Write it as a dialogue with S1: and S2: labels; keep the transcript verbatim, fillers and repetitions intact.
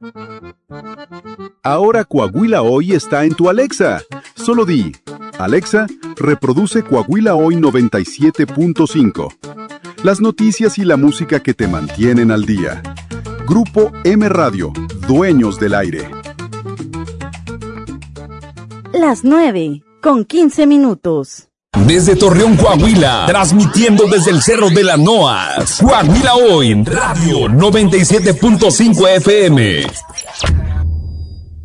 S1: Ahora Coahuila Hoy está en tu Alexa. Solo di, Alexa, reproduce Coahuila Hoy noventa y siete punto cinco. Las noticias y la música que te mantienen al día. Grupo M Radio, dueños del aire.
S2: Las nueve, con quince minutos.
S3: Desde Torreón, Coahuila, transmitiendo desde el Cerro de la Noas. Coahuila Hoy, Radio noventa y siete punto cinco F M.